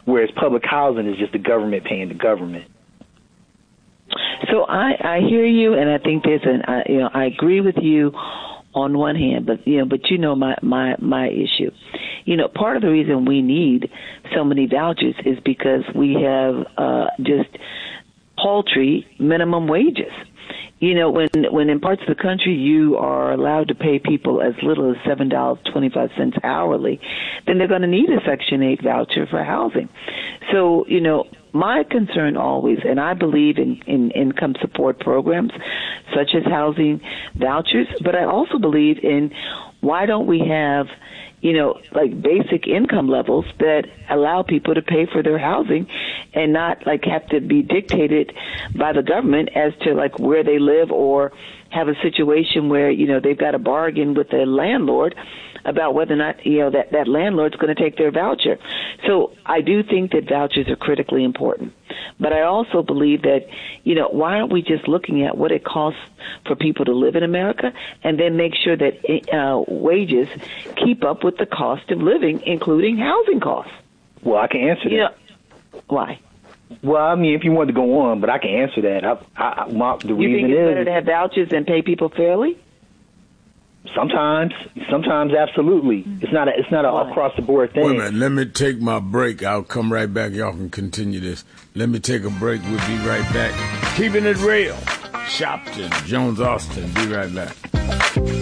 whereas public housing is just the government paying the government. So I hear you, and I think there's I agree with you on one hand, but my issue. Part of the reason we need so many vouchers is because we have just paltry minimum wages. When in parts of the country you are allowed to pay people as little as $7.25 hourly, then they're going to need a Section 8 voucher for housing. So, my concern always, and I believe in income support programs such as housing vouchers, but I also believe in why don't we have basic income levels that allow people to pay for their housing and not have to be dictated by the government as to where they live, or have a situation where, they've got a bargain with the landlord about whether or not, that landlord's going to take their voucher. So I do think that vouchers are critically important. But I also believe that, why aren't we just looking at what it costs for people to live in America, and then make sure that wages keep up with the cost of living, including housing costs? Well, I can answer that. Why? Well, I mean, if you want to go on, but I can answer that. The you reason think it's better to have vouchers and pay people fairly? Sometimes, absolutely. It's not a across the board thing. Wait a minute, let me take my break. I'll come right back. Y'all can continue this. Let me take a break. We'll be right back. Keeping it real. Shopton, Jones Austin. Be right back.